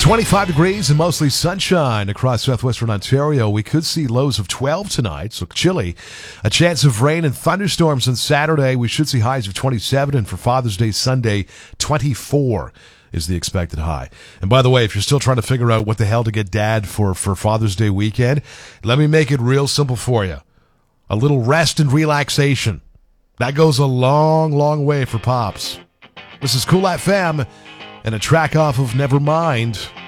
25 degrees and mostly sunshine across southwestern Ontario. We could see lows of 12 tonight, so chilly. A chance of rain and thunderstorms on Saturday. We should see highs of 27, and for Father's Day Sunday, 24 is the expected high. And by the way, if you're still trying to figure out what the hell to get Dad for Father's Day weekend, let me make it real simple for you. A little rest and relaxation. That goes a long, long way for Pops. This is Cool FM and a track off of Nevermind.